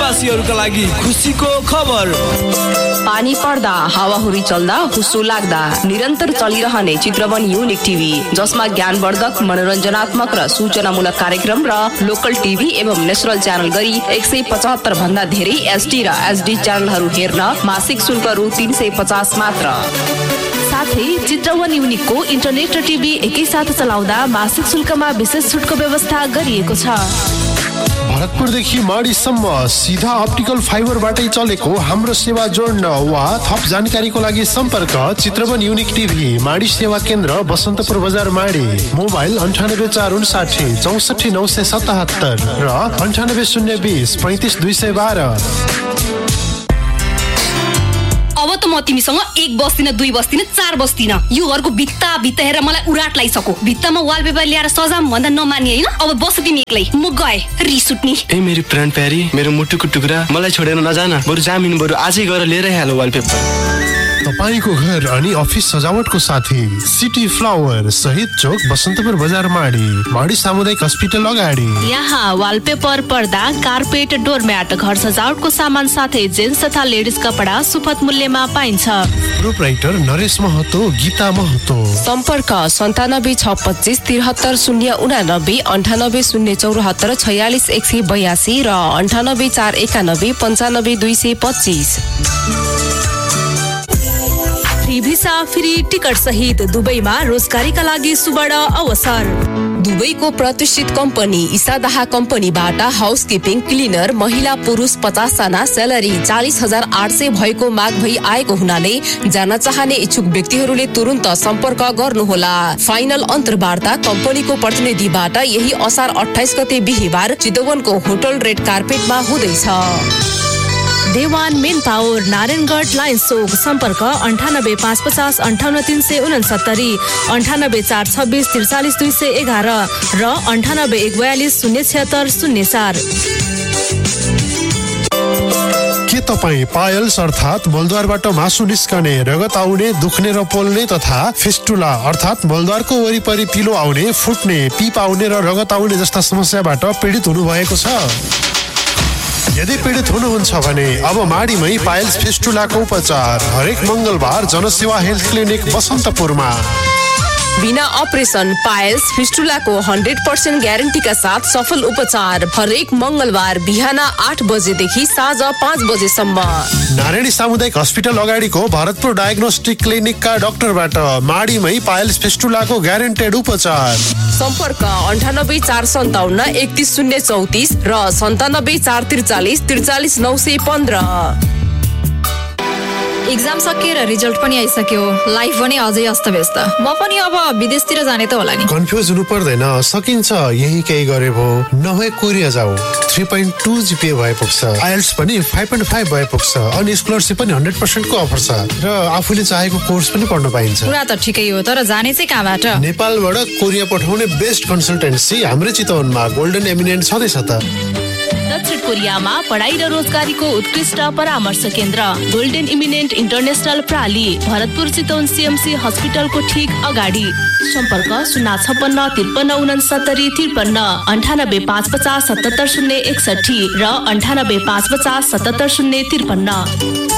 चितवनवासीहरूका लागि खुसीको खबर। पानी पर्दा, हावाहुरी चल्दा, हुस्सो लाग्दा निरन्तर चलिरहने चित्रवन युनिक टिभी, जसमा ज्ञानवर्धक, मनोरञ्जनात्मक र सूचनामूलक कार्यक्रम र लोकल टिभी एवं नेशनल च्यानल गरी 175 भन्दा धेरै एचडी र एचडी च्यानलहरू हेर्न मासिक शुल्क रु 350 मात्र। साथै चित्रवन युनिकको इन्टरनेट र टिभी एकैसाथ चलाउँदा मासिक शुल्कमा विशेष छुटको व्यवस्था गरिएको छ। भरतपुरदेखि माडीसम्म सिधा अप्टिकल फाइबरबाटै चलेको हाम्रो सेवा जोड्न वा थप जानकारीको लागि सम्पर्क चित्रवन युनिक टिभी, माडी सेवा केन्द्र, बसन्तपुर बजार, माडी। मोबाइल 9845 64 977 र 98 020 35 212। अब त म तिमीसँग एक बस्दिन, दुई बस्दिन, चार बस्दिन। यो घरको भित्ता हेरेर मलाई उराट लागिसक्यो। भित्तामा वालपेपर ल्याएर सजाम भन्दा नमान्ने हैन। अब बस तिमी एक्लै, म गए रिस उठ्नी। ए मेरी प्राण प्यारी, मेरो मुटुको टुक्रा, मलाई छोडेर नजान। बरु जामिन बरु आजै गएर लिएरै हाल वालपेपर। तपाईको घर अनि अफिस सजावटको साथी सिटी फ्लावर, शहीद चोक, बसन्तपुर बजार, माडी। माडी सामुदायिक अस्पताल अगाडि। यहाँ वालपेपर, पर्दा, कार्पेट, डोरम्याट, घर सजावटको सामान साथै जेन्ट्स तथा लेडिज कपडा सुपथ मूल्यमा पाइन्छ। प्रोप्राइटर नरेश महतो, गीता महतो। सम्पर्क 97 625 73 089 98 074 46 182 र 98 491 95 225। फ्री भिसा, फ्री टिकट सहित दुबईमा रोजगारीका लागि सुवर्ण अवसर। दुबईको प्रतिष्ठित कम्पनी इसादाहा कम्पनीबाट हाउसकिपिङ, क्लिनर, महिला पुरुष 50 जना, स्यालेरी 40,800 भएको माग भई आएको हुनाले जान चाहने इच्छुक व्यक्तिहरूले तुरुन्त सम्पर्क गर्नुहोला। फाइनल अन्तर्वार्ता कम्पनीको प्रतिनिधिबाट यही असार 28 गते बिहीबार चितवनको होटल रेड कार्पेटमा हुँदैछ। Dewan main power, Narayangarh lines चोक। सम्पर्क 98 550 58 369, 98 426 43 211 र 98 142 076 04। के तपाईँ पायल्स अर्थात् मलद्वारबाट मासु निस्कने, रगत आउने, दुख्ने र पोल्ने तथा फिस्टुला अर्थात् मलद्वारको वरिपरि पिलो आउने, फुट्ने, पिप आउने र रगत आउने जस्ता समस्याबाट पीडित हुनुभएको छ? यदि पीडित हुनुहुन्छ भने अब माडीमै पायल्स फिस्टुलाको उपचार हरेक मंगलबार जनसेवा हेल्थ क्लिनिक बसन्तपुरमा। बिना अपरेसन पायल्स फिस्टुलाको 100% ग्यारेन्टीका साथ सफल उपचार हरेक मंगलबार बिहान 8 बजेदेखि साँझ 5 बजेसम्म। नारायणी सामुदायिक अस्पताल अगाडिको भरतपुर डायग्नोस्टिक क्लिनिकका डाक्टरबाट माडीमै पायल्स फिस्टुलाको ग्यारेन्टेड उपचार। सम्पर्क 98 457 31 034 र 97 443 43 915। एक्जाम सकिएर रिजल्ट पनि आइसक्यो, लाइफ पनि अझै अस्तव्यस्त। म पनि अब विदेशतिर जाने त होला नि। कन्फ्युज हुनु पर्दैन, सकिन्छ। यही केही गरे भो, नभए कोरिया जाऊ। 3.2 GPA भए पुग्छ, आइएल्ट्स पनि 5.5 भए पुग्छ, अनि स्कलरसिप पनि 100% को अफर छ र आफूले चाहेको कोर्स पनि पढ्न पाइन्छ। कुरा त ठिकै हो, तर जाने चाहिँ कहाँबाट? नेपालबाट कोरिया पठाउने बेस्ट कन्सल्टेन्सी हाम्रै चितवनमा गोल्डन एमिनेन्ट छँदैछ त। दक्षिण कोरियामा पढाइ र रोजगारीको उत्कृष्ट परामर्श केन्द्र golden eminent international प्राली, Bharatpur Chitwan CMC हस्पिटलको ठीक अगाडि। सम्पर्क 056 53 69 53 98 550 77 061 र 98 550 77 053।